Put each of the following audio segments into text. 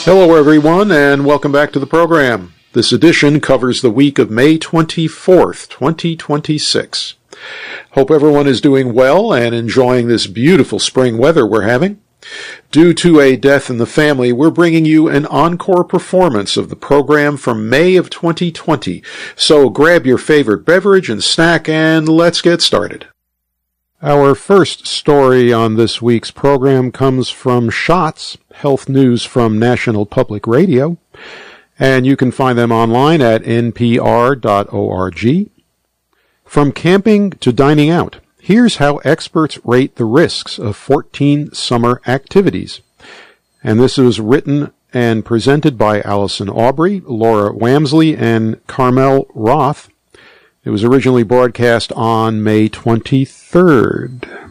Hello, everyone, and welcome back to the program. This edition covers the week of May 24th, 2026. Hope everyone is doing well and enjoying this beautiful spring weather we're having. Due to a death in the family, we're bringing you an encore performance of the program from May of 2020. So grab your favorite beverage and snack and let's get started. Our first story on this week's program comes from Shots, health news from National Public Radio, and you can find them online at npr.org. From camping to dining out, here's how experts rate the risks of 14 summer activities. And this was written and presented by Allison Aubrey, Laura Wamsley, and Carmel Roth. It was originally broadcast on May 23rd.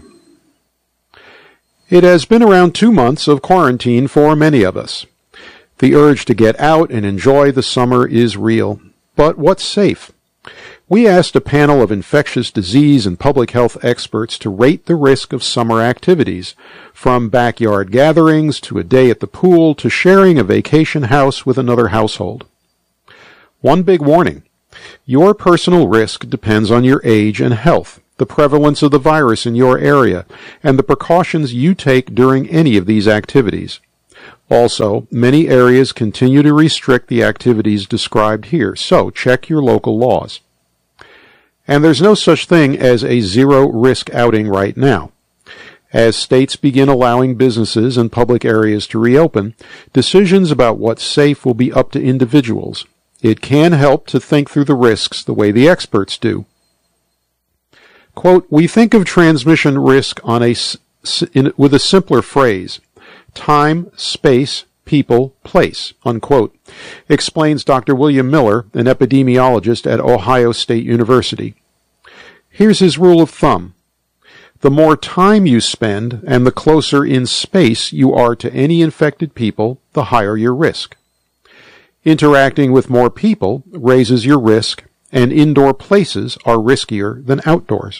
It has been around 2 months of quarantine for many of us. The urge to get out and enjoy the summer is real. But what's safe? We asked a panel of infectious disease and public health experts to rate the risk of summer activities, from backyard gatherings to a day at the pool to sharing a vacation house with another household. One big warning. Your personal risk depends on your age and health, the prevalence of the virus in your area, and the precautions you take during any of these activities. Also, many areas continue to restrict the activities described here, so check your local laws. And there's no such thing as a zero-risk outing right now. As states begin allowing businesses and public areas to reopen, decisions about what's safe will be up to individuals. It can help to think through the risks the way the experts do. Quote, we think of transmission risk with a simpler phrase, time, space, people, place, unquote, explains Dr. William Miller, an epidemiologist at Ohio State University. Here's his rule of thumb. The more time you spend and the closer in space you are to any infected people, the higher your risk. Interacting with more people raises your risk, and indoor places are riskier than outdoors.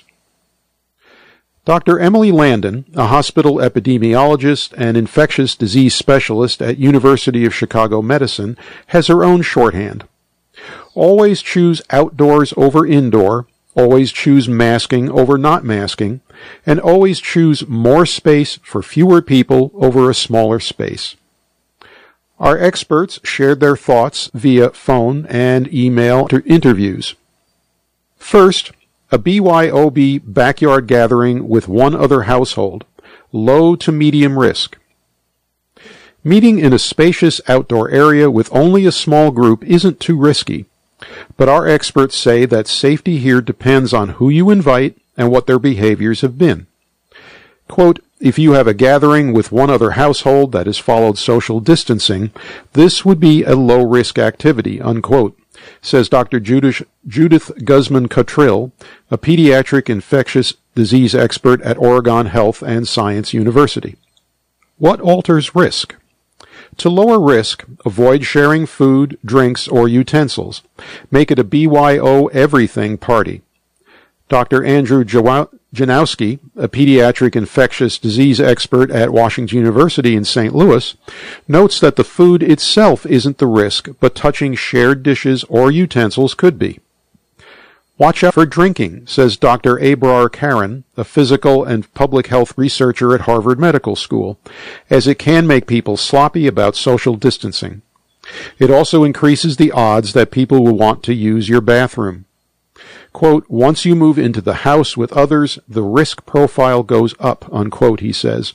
Dr. Emily Landon, a hospital epidemiologist and infectious disease specialist at University of Chicago Medicine, has her own shorthand. Always choose outdoors over indoor, always choose masking over not masking, and always choose more space for fewer people over a smaller space. Our experts shared their thoughts via phone and email interviews. First, a BYOB backyard gathering with one other household, low to medium risk. Meeting in a spacious outdoor area with only a small group isn't too risky, but our experts say that safety here depends on who you invite and what their behaviors have been. Quote, if you have a gathering with one other household that has followed social distancing, this would be a low-risk activity, unquote, says Dr. Judith Guzman-Cottrill, a pediatric infectious disease expert at Oregon Health and Science University. What alters risk? To lower risk, avoid sharing food, drinks, or utensils. Make it a BYO everything party. Dr. Andrew Janowski, a pediatric infectious disease expert at Washington University in St. Louis, notes that the food itself isn't the risk, but touching shared dishes or utensils could be. Watch out for drinking, says Dr. Abrar Karen, a physical and public health researcher at Harvard Medical School, as it can make people sloppy about social distancing. It also increases the odds that people will want to use your bathroom. Quote, once you move into the house with others, the risk profile goes up, unquote, he says.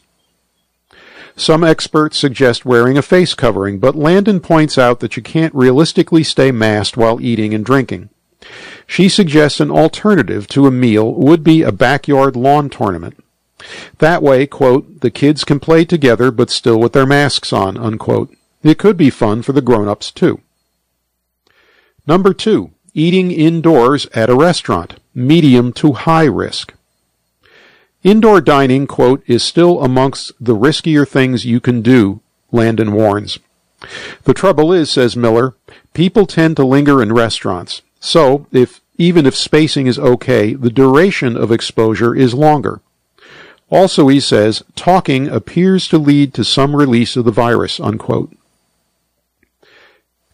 Some experts suggest wearing a face covering, but Landon points out that you can't realistically stay masked while eating and drinking. She suggests an alternative to a meal would be a backyard lawn tournament. That way, quote, the kids can play together but still with their masks on, unquote. It could be fun for the grown-ups, too. Number 2. Eating indoors at a restaurant, medium to high risk. Indoor dining, quote, is still amongst the riskier things you can do, Landon warns. The trouble is, says Miller, people tend to linger in restaurants. So, even if spacing is okay, the duration of exposure is longer. Also, he says, talking appears to lead to some release of the virus, unquote.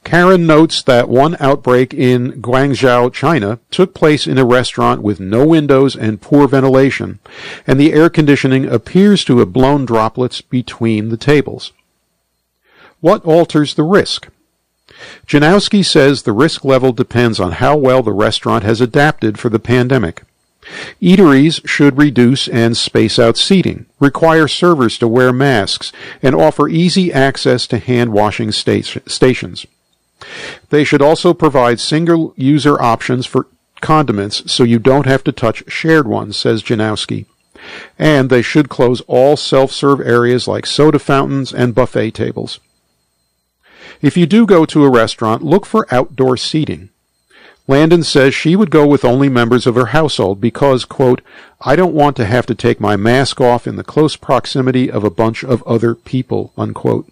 Karen notes that one outbreak in Guangzhou, China, took place in a restaurant with no windows and poor ventilation, and the air conditioning appears to have blown droplets between the tables. What alters the risk? Janowski says the risk level depends on how well the restaurant has adapted for the pandemic. Eateries should reduce and space out seating, require servers to wear masks, and offer easy access to hand-washing stations. They should also provide single-user options for condiments so you don't have to touch shared ones, says Janowski. And they should close all self-serve areas like soda fountains and buffet tables. If you do go to a restaurant, look for outdoor seating. Landon says she would go with only members of her household because, quote, I don't want to have to take my mask off in the close proximity of a bunch of other people, unquote.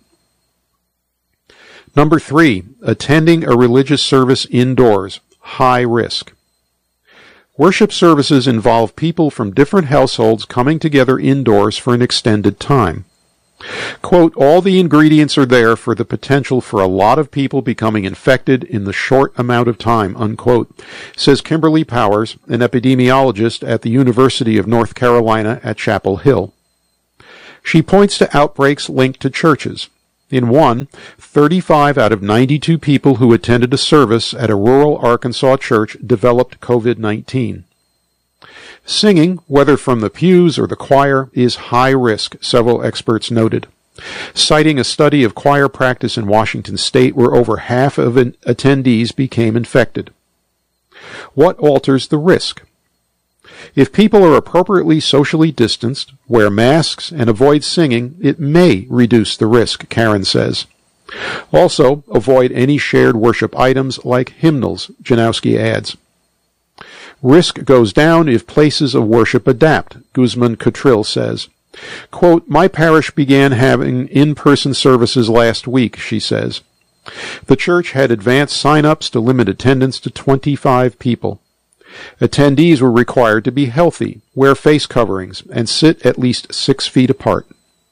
Number 3, attending a religious service indoors, high risk. Worship services involve people from different households coming together indoors for an extended time. Quote, all the ingredients are there for the potential for a lot of people becoming infected in the short amount of time, unquote, says Kimberly Powers, an epidemiologist at the University of North Carolina at Chapel Hill. She points to outbreaks linked to churches. In one, 35 out of 92 people who attended a service at a rural Arkansas church developed COVID-19. Singing, whether from the pews or the choir, is high risk, several experts noted, citing a study of choir practice in Washington state where over half of attendees became infected. What alters the risk? If people are appropriately socially distanced, wear masks, and avoid singing, it may reduce the risk, Karen says. Also, avoid any shared worship items like hymnals, Janowski adds. Risk goes down if places of worship adapt, Guzman Cottrill says. Quote, my parish began having in-person services last week, she says. The church had advanced sign-ups to limit attendance to 25 people. Attendees were required to be healthy, wear face coverings, and sit at least 6 feet apart.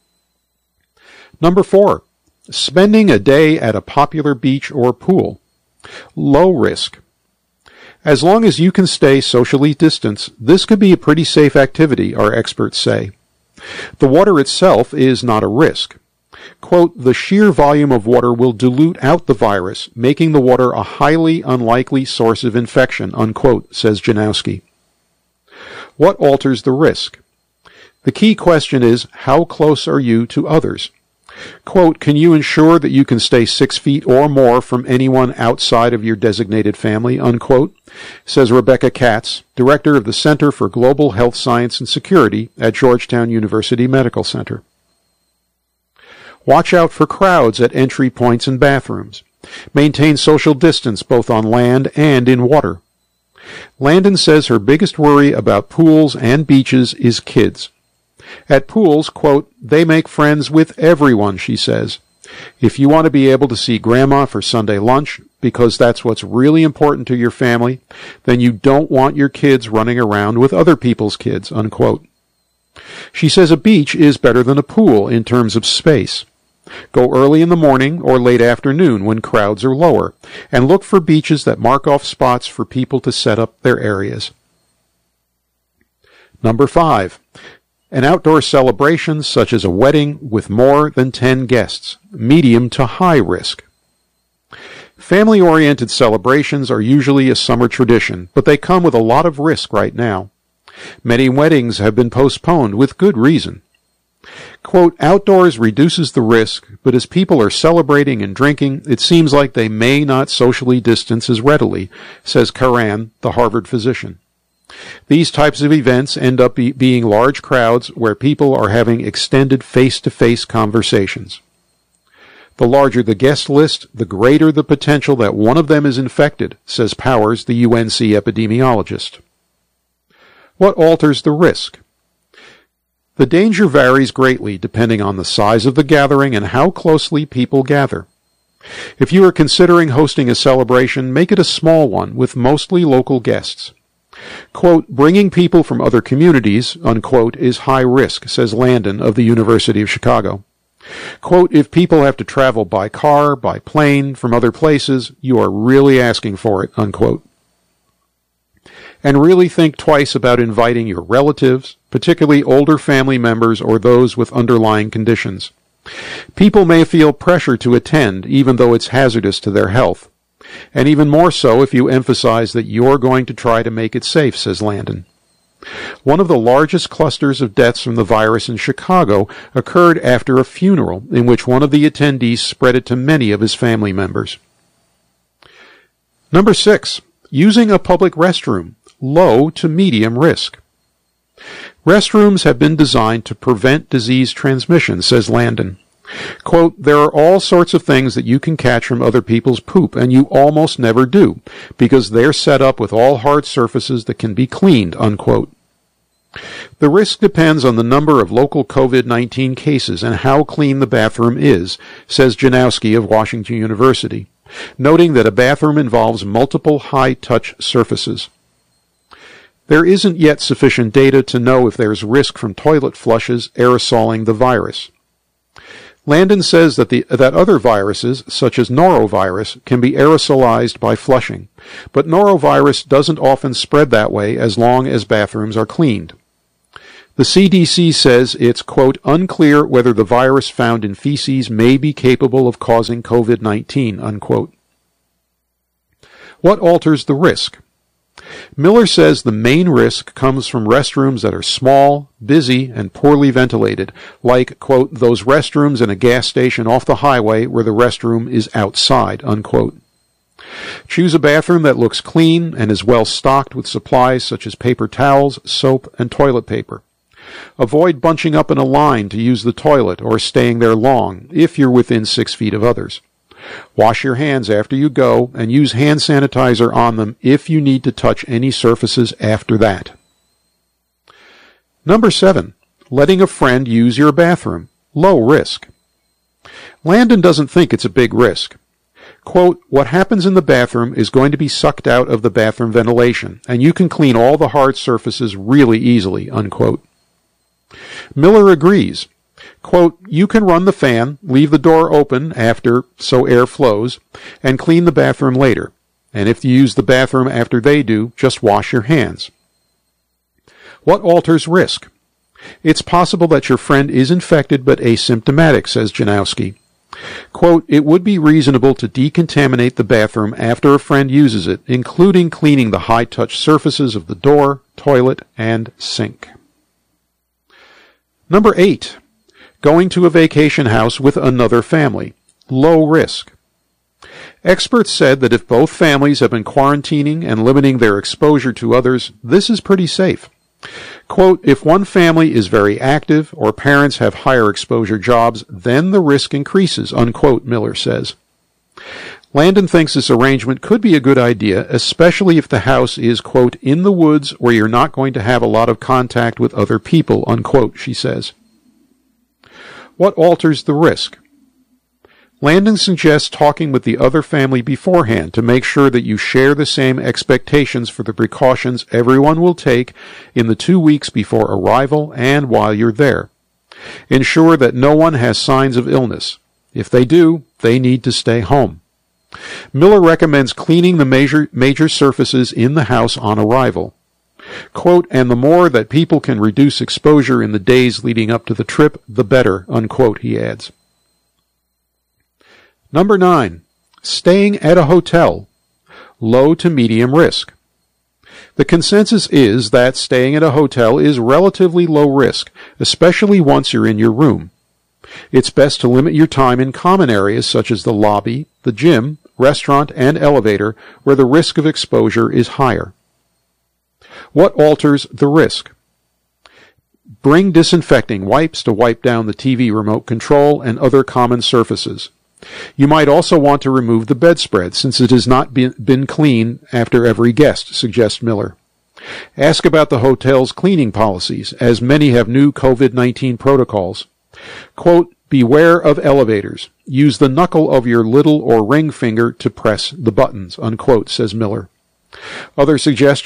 Number 4, spending a day at a popular beach or pool. Low risk. As long as you can stay socially distanced, this could be a pretty safe activity, our experts say. The water itself is not a risk. Quote, the sheer volume of water will dilute out the virus, making the water a highly unlikely source of infection, unquote, says Janowski. What alters the risk? The key question is, how close are you to others? Quote, can you ensure that you can stay 6 feet or more from anyone outside of your designated family, unquote, says Rebecca Katz, director of the Center for Global Health Science and Security at Georgetown University Medical Center. Watch out for crowds at entry points and bathrooms. Maintain social distance both on land and in water. Landon says her biggest worry about pools and beaches is kids. At pools, quote, they make friends with everyone, she says. If you want to be able to see grandma for Sunday lunch, because that's what's really important to your family, then you don't want your kids running around with other people's kids, unquote. She says a beach is better than a pool in terms of space. Go early in the morning or late afternoon when crowds are lower, and look for beaches that mark off spots for people to set up their areas. Number 5. An outdoor celebration such as a wedding with more than 10 guests, medium to high risk. Family-oriented celebrations are usually a summer tradition, but they come with a lot of risk right now. Many weddings have been postponed with good reason. Quote, outdoors reduces the risk, but as people are celebrating and drinking, it seems like they may not socially distance as readily, says Karan, the Harvard physician. These types of events end up being large crowds where people are having extended face-to-face conversations. The larger the guest list, the greater the potential that one of them is infected, says Powers, the UNC epidemiologist. What alters the risk? The danger varies greatly depending on the size of the gathering and how closely people gather. If you are considering hosting a celebration, make it a small one with mostly local guests. Quote, bringing people from other communities, unquote, is high risk, says Landon of the University of Chicago. Quote, if people have to travel by car, by plane, from other places, you are really asking for it, unquote. And really think twice about inviting your relatives, particularly older family members or those with underlying conditions. People may feel pressure to attend, even though it's hazardous to their health. And even more so if you emphasize that you're going to try to make it safe, says Landon. One of the largest clusters of deaths from the virus in Chicago occurred after a funeral in which one of the attendees spread it to many of his family members. Number 6. Using a public restroom. Low to medium risk. Restrooms have been designed to prevent disease transmission, says Landon. Quote, there are all sorts of things that you can catch from other people's poop, and you almost never do, because they're set up with all hard surfaces that can be cleaned, unquote. The risk depends on the number of local COVID-19 cases and how clean the bathroom is, says Janowski of Washington University, noting that a bathroom involves multiple high-touch surfaces. There isn't yet sufficient data to know if there's risk from toilet flushes aerosoling the virus. Landon says that other viruses, such as norovirus, can be aerosolized by flushing, but norovirus doesn't often spread that way as long as bathrooms are cleaned. The CDC says it's, quote, unclear whether the virus found in feces may be capable of causing COVID-19, unquote. What alters the risk? Miller says the main risk comes from restrooms that are small, busy, and poorly ventilated, like, quote, those restrooms in a gas station off the highway where the restroom is outside, unquote. Choose a bathroom that looks clean and is well stocked with supplies such as paper towels, soap, and toilet paper. Avoid bunching up in a line to use the toilet or staying there long if you're within 6 feet of others. Wash your hands after you go and use hand sanitizer on them if you need to touch any surfaces after that. Number 7. Letting a friend use your bathroom. Low risk. Landon doesn't think it's a big risk. Quote, what happens in the bathroom is going to be sucked out of the bathroom ventilation, and you can clean all the hard surfaces really easily, unquote. Miller agrees. Quote, you can run the fan, leave the door open after so air flows, and clean the bathroom later. And if you use the bathroom after they do, just wash your hands. What alters risk? It's possible that your friend is infected but asymptomatic, says Janowski. Quote, it would be reasonable to decontaminate the bathroom after a friend uses it, including cleaning the high-touch surfaces of the door, toilet, and sink. Number 8. Going to a vacation house with another family. Low risk. Experts said that if both families have been quarantining and limiting their exposure to others, this is pretty safe. Quote, if one family is very active or parents have higher exposure jobs, then the risk increases, unquote, Miller says. Landon thinks this arrangement could be a good idea, especially if the house is, quote, in the woods where you're not going to have a lot of contact with other people, unquote, she says. What alters the risk? Landon suggests talking with the other family beforehand to make sure that you share the same expectations for the precautions everyone will take in the 2 weeks before arrival and while you're there. Ensure that no one has signs of illness. If they do, they need to stay home. Miller recommends cleaning the major surfaces in the house on arrival. Quote, and the more that people can reduce exposure in the days leading up to the trip, the better, unquote, he adds. Number 9. Staying at a hotel. Low to medium risk. The consensus is that staying at a hotel is relatively low risk, especially once you're in your room. It's best to limit your time in common areas such as the lobby, the gym, restaurant, and elevator, where the risk of exposure is higher. What alters the risk? Bring disinfecting wipes to wipe down the TV remote control and other common surfaces. You might also want to remove the bedspread since it has not been cleaned after every guest, suggests Miller. Ask about the hotel's cleaning policies, as many have new COVID-19 protocols. Quote, beware of elevators. Use the knuckle of your little or ring finger to press the buttons, unquote, says Miller. Other suggestions?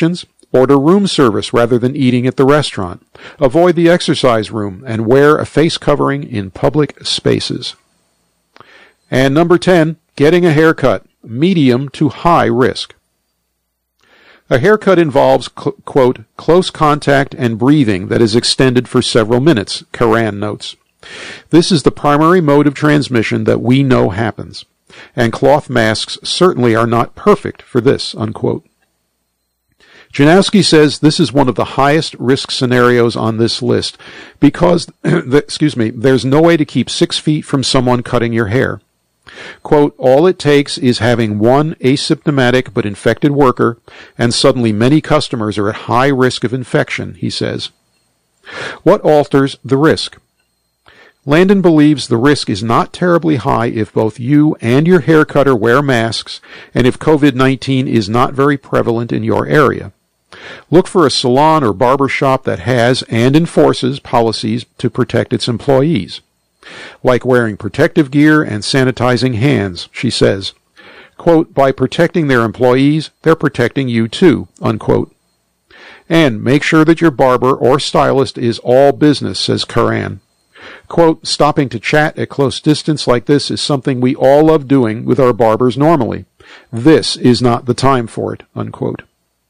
Order room service rather than eating at the restaurant. Avoid the exercise room and wear a face covering in public spaces. And number 10, getting a haircut, medium to high risk. A haircut involves, quote, close contact and breathing that is extended for several minutes, Karan notes. This is the primary mode of transmission that we know happens, and cloth masks certainly are not perfect for this, unquote. Janowski says this is one of the highest risk scenarios on this list because, there's no way to keep 6 feet from someone cutting your hair. Quote, all it takes is having one asymptomatic but infected worker, and suddenly many customers are at high risk of infection, he says. What alters the risk? Landon believes the risk is not terribly high if both you and your hair cutter wear masks and if COVID-19 is not very prevalent in your area. Look for a salon or barber shop that has and enforces policies to protect its employees, like wearing protective gear and sanitizing hands, she says. Quote, by protecting their employees, they're protecting you too, unquote. And make sure that your barber or stylist is all business, says Karan. Quote, stopping to chat at close distance like this is something we all love doing with our barbers normally. This is not the time for it, unquote.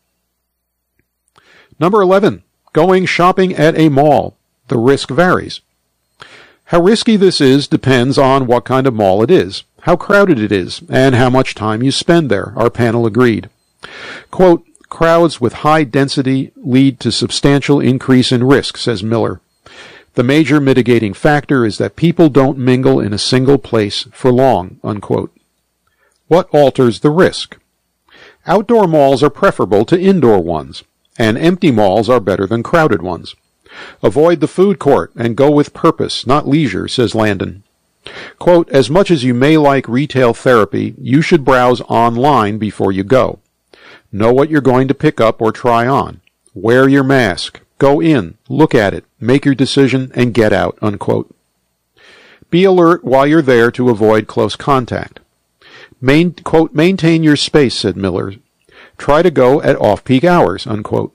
Number 11, going shopping at a mall. The risk varies. How risky this is depends on what kind of mall it is, how crowded it is, and how much time you spend there, our panel agreed. Quote, crowds with high density lead to substantial increase in risk, says Miller. The major mitigating factor is that people don't mingle in a single place for long, unquote. What alters the risk? Outdoor malls are preferable to indoor ones, and empty malls are better than crowded ones. Avoid the food court and go with purpose, not leisure, says Landon. Quote, as much as you may like retail therapy, you should browse online before you go. Know what you're going to pick up or try on. Wear your mask. Go in, look at it, make your decision, and get out, unquote. Be alert while you're there to avoid close contact. Quote, maintain your space, said Miller. Try to go at off-peak hours, unquote.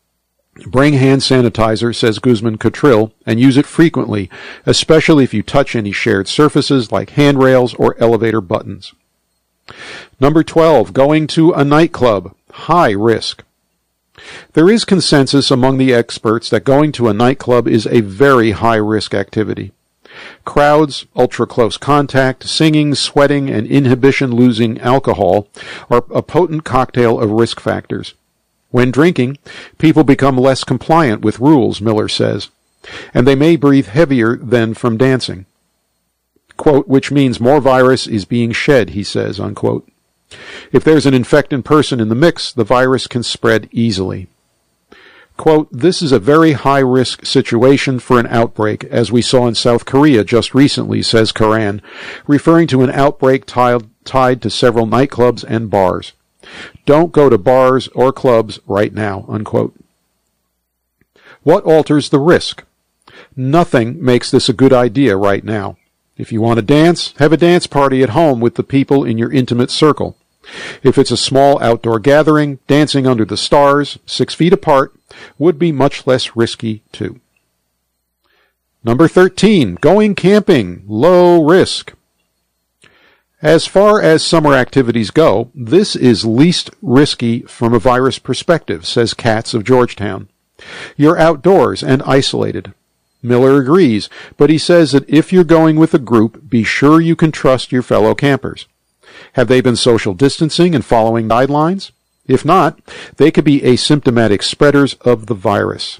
Bring hand sanitizer, says Guzman Cotrill, and use it frequently, especially if you touch any shared surfaces like handrails or elevator buttons. Number 12, going to a nightclub. High risk. There is consensus among the experts that going to a nightclub is a very high-risk activity. Crowds, ultra-close contact, singing, sweating, and inhibition-losing alcohol are a potent cocktail of risk factors. When drinking, people become less compliant with rules, Miller says, and they may breathe heavier than from dancing. Quote, which means more virus is being shed, he says, unquote. If there's an infected person in the mix, the virus can spread easily. Quote, this is a very high-risk situation for an outbreak, as we saw in South Korea just recently, says Karan, referring to an outbreak tied to several nightclubs and bars. Don't go to bars or clubs right now, unquote. What alters the risk? Nothing makes this a good idea right now. If you want to dance, have a dance party at home with the people in your intimate circle. If it's a small outdoor gathering, dancing under the stars, 6 feet apart, would be much less risky too. Number 13, going camping, low risk. As far as summer activities go, this is least risky from a virus perspective, says Katz of Georgetown. You're outdoors and isolated. Miller agrees, but he says that if you're going with a group, be sure you can trust your fellow campers. Have they been social distancing and following guidelines? If not, they could be asymptomatic spreaders of the virus.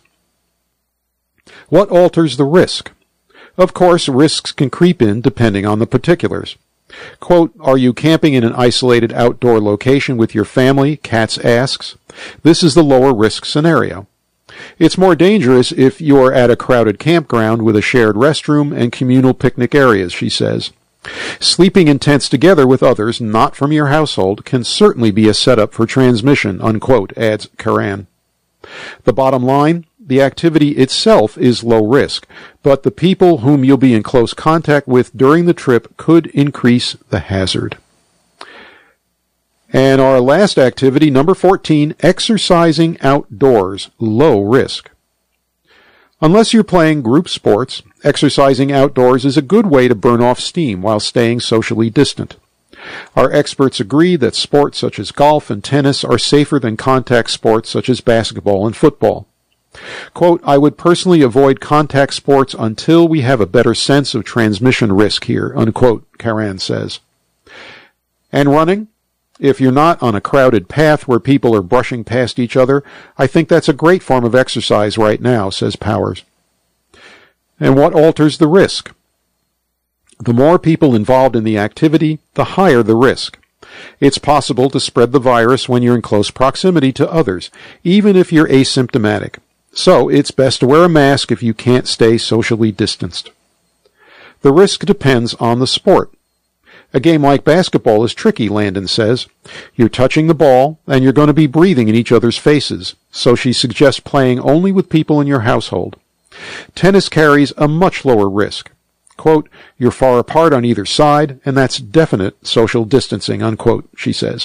What alters the risk? Of course, risks can creep in depending on the particulars. Quote, are you camping in an isolated outdoor location with your family? Katz asks. This is the lower risk scenario. It's more dangerous if you're at a crowded campground with a shared restroom and communal picnic areas, she says. Sleeping in tents together with others not from your household can certainly be a setup for transmission, unquote, adds Karan. The bottom line, the activity itself is low risk, but the people whom you'll be in close contact with during the trip could increase the hazard. And our last activity, number 14, exercising outdoors, low risk. Unless you're playing group sports, exercising outdoors is a good way to burn off steam while staying socially distant. Our experts agree that sports such as golf and tennis are safer than contact sports such as basketball and football. Quote, I would personally avoid contact sports until we have a better sense of transmission risk here, unquote, Karan says. And running? If you're not on a crowded path where people are brushing past each other, I think that's a great form of exercise right now, says Powers. And what alters the risk? The more people involved in the activity, the higher the risk. It's possible to spread the virus when you're in close proximity to others, even if you're asymptomatic. So it's best to wear a mask if you can't stay socially distanced. The risk depends on the sport. A game like basketball is tricky, Landon says. You're touching the ball, and you're going to be breathing in each other's faces, so she suggests playing only with people in your household. Tennis carries a much lower risk. Quote, you're far apart on either side, and that's definite social distancing, unquote, she says.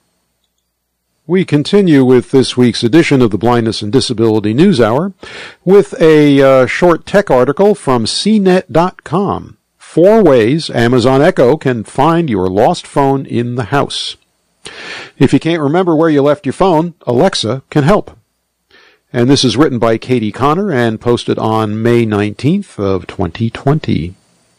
We continue with this week's edition of the Blindness and Disability News Hour with a short tech article from CNET.com. 4 ways Amazon Echo can find your lost phone in the house. If you can't remember where you left your phone, Alexa can help. And this is written by Katie Connor and posted on May 19th of 2020.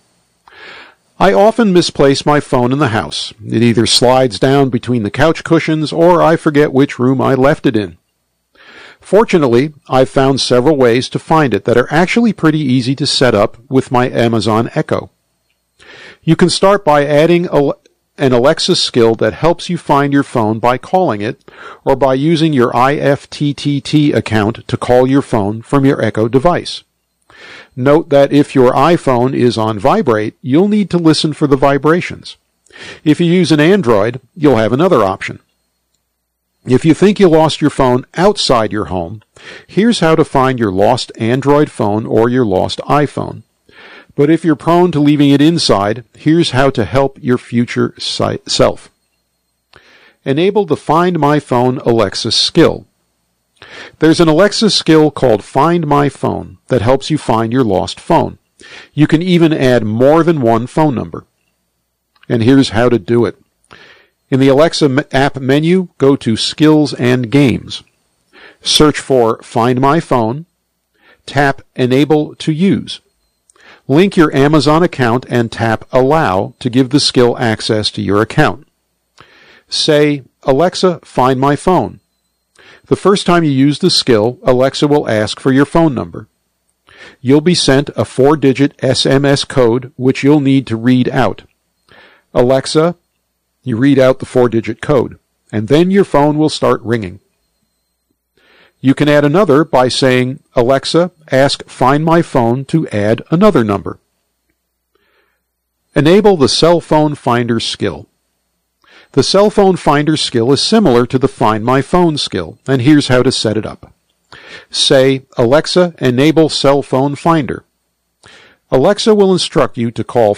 I often misplace my phone in the house. It either slides down between the couch cushions or I forget which room I left it in. Fortunately, I've found several ways to find it that are actually pretty easy to set up with my Amazon Echo. You can start by adding an Alexa skill that helps you find your phone by calling it, or by using your IFTTT account to call your phone from your Echo device. Note that if your iPhone is on vibrate, you'll need to listen for the vibrations. If you use an Android, you'll have another option. If you think you lost your phone outside your home, here's how to find your lost Android phone or your lost iPhone. But if you're prone to leaving it inside, here's how to help your future self. Enable the Find My Phone Alexa skill. There's an Alexa skill called Find My Phone that helps you find your lost phone. You can even add more than one phone number. And here's how to do it. In the Alexa app menu, go to Skills and Games. Search for Find My Phone. Tap Enable to Use. Link your Amazon account and tap Allow to give the skill access to your account. Say, Alexa, find my phone. The first time you use the skill, Alexa will ask for your phone number. You'll be sent a 4-digit SMS code which you'll need to read out. Alexa, you read out the 4-digit code, and then your phone will start ringing. You can add another by saying, Alexa, ask Find My Phone to add another number. Enable the Cell Phone Finder skill. The Cell Phone Finder skill is similar to the Find My Phone skill, and here's how to set it up. Say, Alexa, enable Cell Phone Finder. Alexa will instruct you to call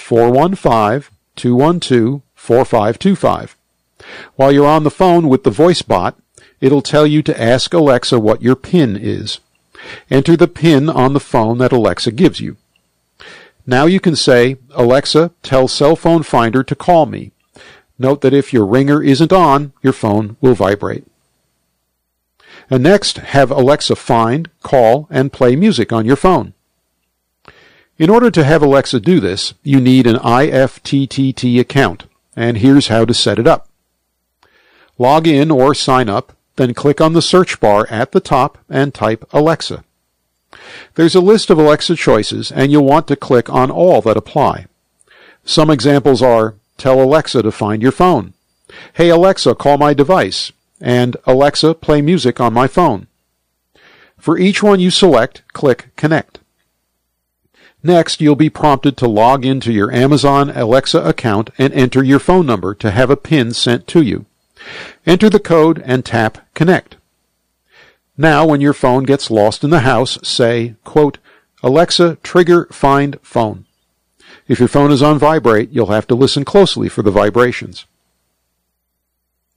415-212-4525. While you're on the phone with the voice bot, it'll tell you to ask Alexa what your PIN is. Enter the PIN on the phone that Alexa gives you. Now you can say, Alexa, tell Cell Phone Finder to call me. Note that if your ringer isn't on, your phone will vibrate. And next, have Alexa find, call, and play music on your phone. In order to have Alexa do this, you need an IFTTT account, and here's how to set it up. Log in or sign up, then click on the search bar at the top and type Alexa. There's a list of Alexa choices, and you'll want to click on all that apply. Some examples are, tell Alexa to find your phone. Hey Alexa, call my device. And Alexa, play music on my phone. For each one you select, click Connect. Next, you'll be prompted to log into your Amazon Alexa account and enter your phone number to have a PIN sent to you. Enter the code and tap Connect. Now, when your phone gets lost in the house, say, quote, Alexa, trigger Find Phone. If your phone is on vibrate, you'll have to listen closely for the vibrations.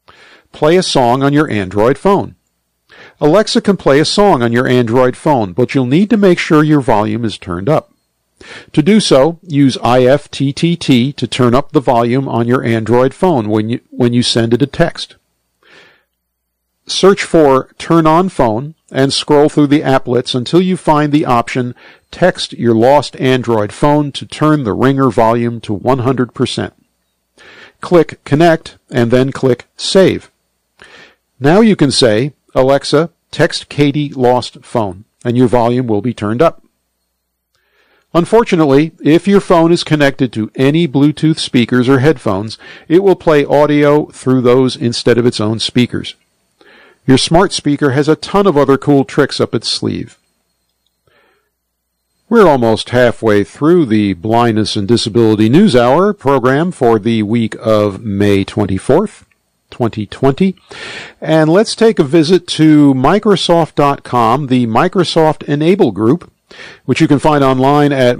play a song on your Android phone. Alexa can play a song on your Android phone, but you'll need to make sure your volume is turned up. To do so, use IFTTT to turn up the volume on your Android phone when you send it a text. Search for Turn On Phone and scroll through the applets until you find the option Text your lost Android phone to turn the ringer volume to 100%. Click Connect and then click Save. Now you can say, Alexa, text Katie lost phone, and your volume will be turned up. Unfortunately, if your phone is connected to any Bluetooth speakers or headphones, it will play audio through those instead of its own speakers. Your smart speaker has a ton of other cool tricks up its sleeve. We're almost halfway through the Blindness and Disability News Hour program for the week of May 24th, 2020. And let's take a visit to Microsoft.com, the Microsoft Enable Group, which you can find online at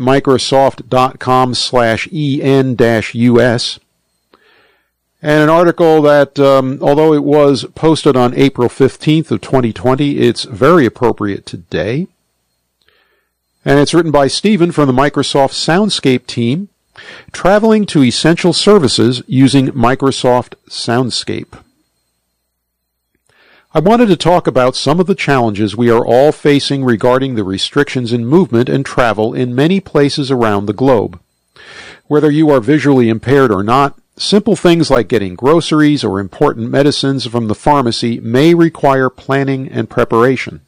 Microsoft.com/en-us. And an article that, although it was posted on April 15th of 2020, it's very appropriate today. And it's written by Stephen from the Microsoft Soundscape team, traveling to essential services using Microsoft Soundscape. I wanted to talk about some of the challenges we are all facing regarding the restrictions in movement and travel in many places around the globe. Whether you are visually impaired or not, simple things like getting groceries or important medicines from the pharmacy may require planning and preparation.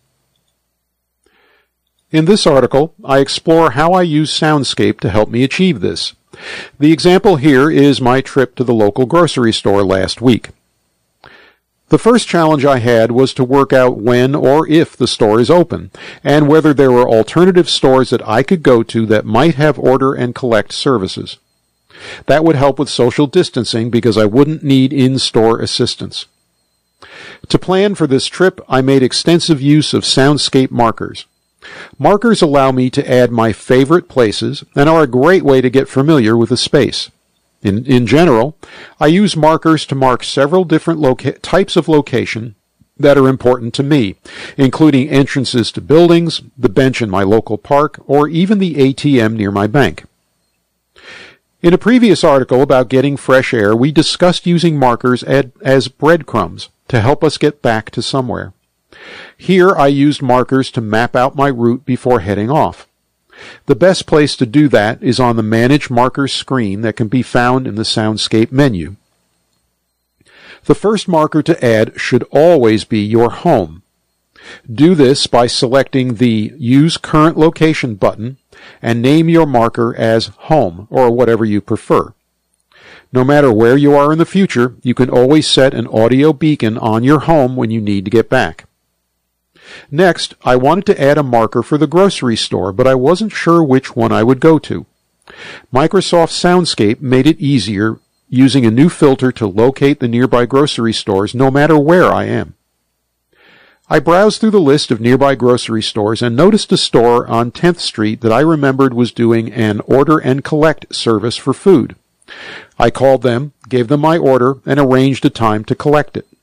In this article, I explore how I use Soundscape to help me achieve this. The example here is my trip to the local grocery store last week. The first challenge I had was to work out when or if the store is open, and whether there were alternative stores that I could go to that might have order and collect services. That would help with social distancing because I wouldn't need in-store assistance. To plan for this trip, I made extensive use of Soundscape markers. Markers allow me to add my favorite places and are a great way to get familiar with a space. In general, I use markers to mark several different types of location that are important to me, including entrances to buildings, the bench in my local park, or even the ATM near my bank. In a previous article about getting fresh air, we discussed using markers as breadcrumbs to help us get back to somewhere. Here I used markers to map out my route before heading off. The best place to do that is on the Manage Markers screen that can be found in the Soundscape menu. The first marker to add should always be your home. Do this by selecting the Use Current Location button and name your marker as Home, or whatever you prefer. No matter where you are in the future, you can always set an audio beacon on your home when you need to get back. Next, I wanted to add a marker for the grocery store, but I wasn't sure which one I would go to. Microsoft Soundscape made it easier using a new filter to locate the nearby grocery stores no matter where I am. I browsed through the list of nearby grocery stores and noticed a store on 10th Street that I remembered was doing an order and collect service for food. I called them, gave them my order, and arranged a time to collect it.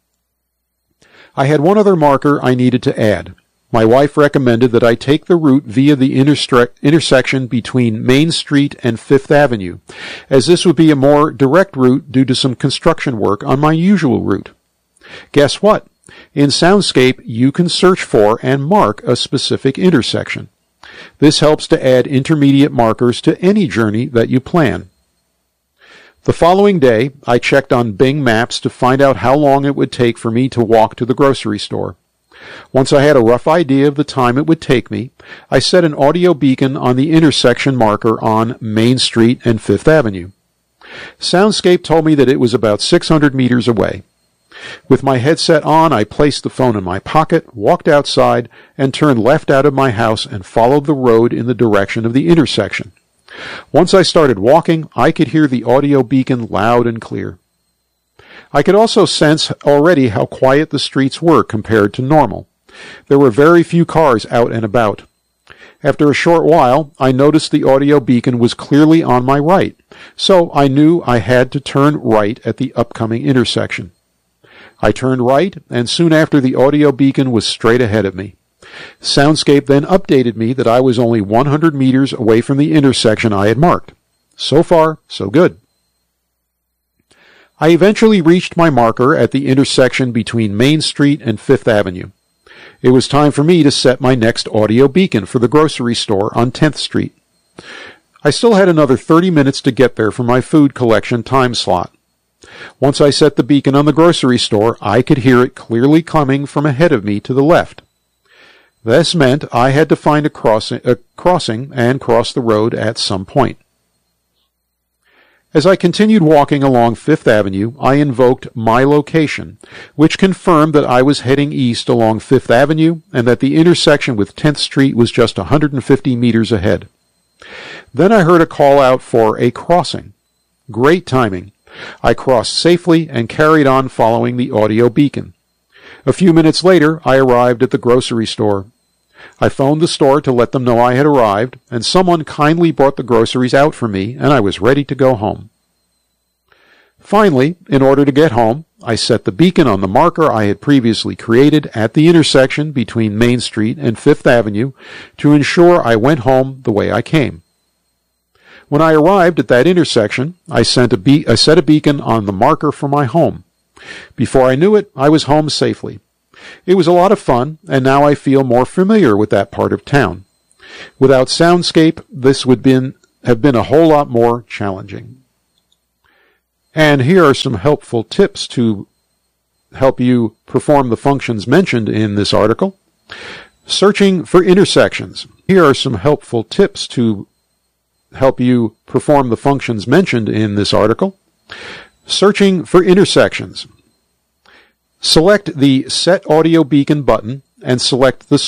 I had one other marker I needed to add. My wife recommended that I take the route via the intersection between Main Street and Fifth Avenue, as this would be a more direct route due to some construction work on my usual route. Guess what? In Soundscape, you can search for and mark a specific intersection. This helps to add intermediate markers to any journey that you plan. The following day, I checked on Bing Maps to find out how long it would take for me to walk to the grocery store. Once I had a rough idea of the time it would take me, I set an audio beacon on the intersection marker on Main Street and Fifth Avenue. Soundscape told me that it was about 600 meters away. With my headset on, I placed the phone in my pocket, walked outside, and turned left out of my house and followed the road in the direction of the intersection. Once I started walking, I could hear the audio beacon loud and clear. I could also sense already how quiet the streets were compared to normal. There were very few cars out and about. After a short while, I noticed the audio beacon was clearly on my right, so I knew I had to turn right at the upcoming intersection. I turned right, and soon after the audio beacon was straight ahead of me. Soundscape then updated me that I was only 100 meters away from the intersection I had marked. So far, so good. I eventually reached my marker at the intersection between Main Street and Fifth Avenue. It was time for me to set my next audio beacon for the grocery store on 10th Street. I still had another 30 minutes to get there for my food collection time slot. Once I set the beacon on the grocery store, I could hear it clearly coming from ahead of me to the left. This meant I had to find a crossing and cross the road at some point. As I continued walking along Fifth Avenue, I invoked my location, which confirmed that I was heading east along Fifth Avenue and that the intersection with 10th Street was just 150 meters ahead. Then I heard a call out for a crossing. Great timing. I crossed safely and carried on following the audio beacon. A few minutes later, I arrived at the grocery store. I phoned the store to let them know I had arrived, and someone kindly brought the groceries out for me, and I was ready to go home. Finally, in order to get home, I set the beacon on the marker I had previously created at the intersection between Main Street and Fifth Avenue to ensure I went home the way I came. When I arrived at that intersection, I set a beacon on the marker for my home. Before I knew it, I was home safely. It was a lot of fun, and now I feel more familiar with that part of town. Without Soundscape, this would have been a whole lot more challenging. And here are some helpful tips to help you perform the functions mentioned in this article. Searching for intersections. Here are some helpful tips to help you perform the functions mentioned in this article. Searching for intersections. Select the Set Audio Beacon button and select the